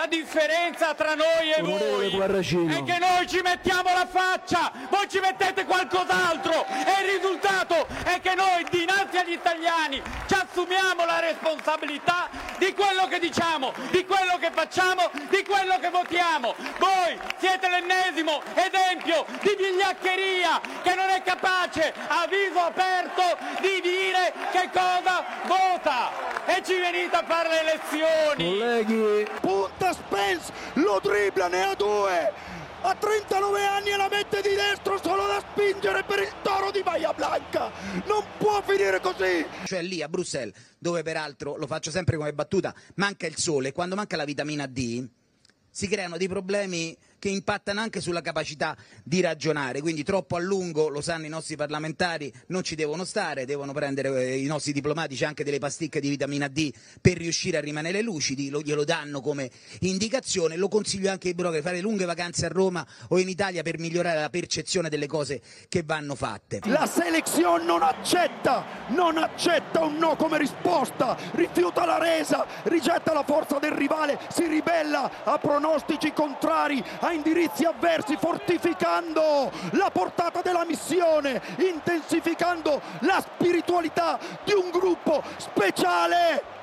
differenza tra noi e voi è che noi ci mettiamo la faccia, voi ci mettete qualcos'altro e il risultato è che noi dinanzi agli italiani ci assumiamo la responsabilità di quello che diciamo, di quello che facciamo, di quello che votiamo. Voi siete l'ennesimo esempio di vigliaccheria che non è capace a viso aperto di dire che cosa vota e ci venite a fare le elezioni. Colleghi, punta Spence, lo dribbla, ne ha due, a 39 anni e la mette di destro solo da spingere per il Toro di Bahia Blanca. Non può finire così. Cioè lì a Bruxelles, dove peraltro, lo faccio sempre come battuta, manca il sole, quando manca la vitamina D si creano dei problemi che impattano anche sulla capacità di ragionare, quindi troppo a lungo, lo sanno i nostri parlamentari, non ci devono stare, devono prendere i nostri diplomatici anche delle pasticche di vitamina D per riuscire a rimanere lucidi, glielo danno come indicazione, lo consiglio anche ai burocrati, fare lunghe vacanze a Roma o in Italia per migliorare la percezione delle cose che vanno fatte. La selezione non accetta un no come risposta, rifiuta la resa, rigetta la forza del rivale, si ribella a pronostici contrari, a indirizzi avversi, fortificando la portata della missione, intensificando la spiritualità di un gruppo speciale.